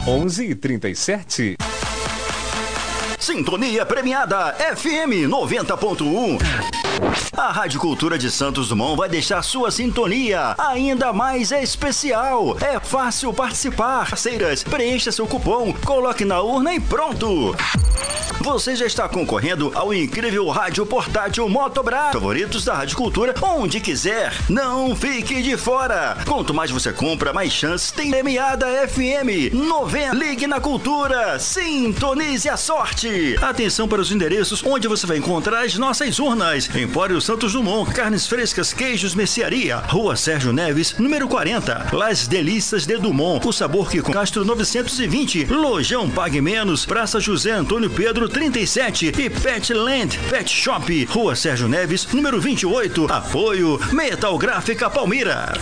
11h37. Sintonia premiada FM 90.1. A Rádio Cultura de Santos Dumont vai deixar sua sintonia ainda mais especial. É fácil participar. Parceiras, preencha seu cupom, coloque na urna e pronto. Você já está concorrendo ao incrível rádio portátil Motobras. Favoritos da Rádio Cultura, onde quiser. Não fique de fora. Quanto mais você compra, mais chances tem. Premiada FM 90. Ligue na Cultura. Sintonize a sorte. Atenção para os endereços onde você vai encontrar as nossas urnas. Empório Santos Dumont, carnes frescas, queijos, mercearia. Rua Sérgio Neves, número 40. Las Delícias de Dumont. O sabor que com Castro 920. Lojão Pague Menos. Praça José Antônio Pedro 37 e Petland Pet Shop, Rua Sérgio Neves, número 28. Apoio Metal Gráfica Palmira.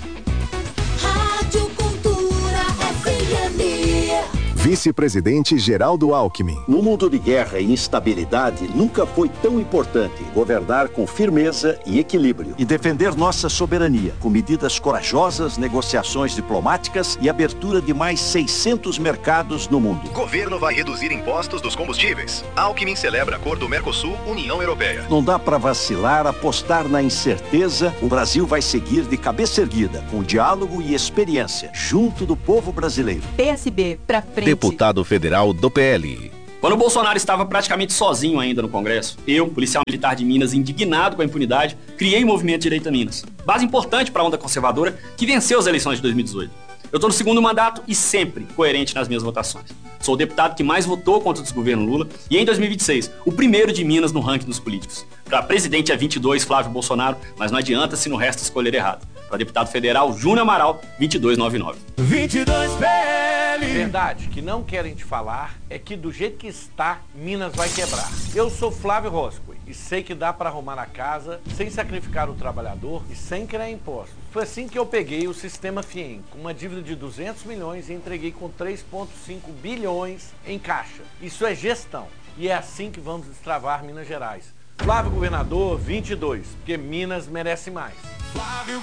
Rádio Cultura FM. Vice-presidente Geraldo Alckmin. No mundo de guerra e instabilidade, nunca foi tão importante governar com firmeza e equilíbrio. E defender nossa soberania, com medidas corajosas, negociações diplomáticas e abertura de mais 600 mercados no mundo. Governo vai reduzir impostos dos combustíveis. Alckmin celebra acordo Mercosul-União Europeia. Não dá para vacilar, apostar na incerteza. O Brasil vai seguir de cabeça erguida, com diálogo e experiência, junto do povo brasileiro. PSB pra frente. Deputado federal do PL. Quando o Bolsonaro estava praticamente sozinho ainda no Congresso, eu, policial militar de Minas, indignado com a impunidade, criei o Movimento Direita Minas. Base importante para a onda conservadora que venceu as eleições de 2018. Eu estou no segundo mandato e sempre coerente nas minhas votações. Sou o deputado que mais votou contra o desgoverno Lula e em 2026, o primeiro de Minas no ranking dos políticos. Para presidente é 22, Flávio Bolsonaro, mas não adianta se não resta escolher errado. Para deputado federal, Júnior Amaral, 2299. 22 PL. Verdade que não querem te falar é que do jeito que está, Minas vai quebrar. Eu sou Flávio Roscoe e sei que dá para arrumar a casa sem sacrificar o trabalhador e sem criar impostos. Foi assim que eu peguei o sistema FIEM, com uma dívida de 200 milhões e entreguei com 3,5 bilhões em caixa. Isso é gestão e é assim que vamos destravar Minas Gerais. Flávio Governador 22, porque Minas merece mais. Flávio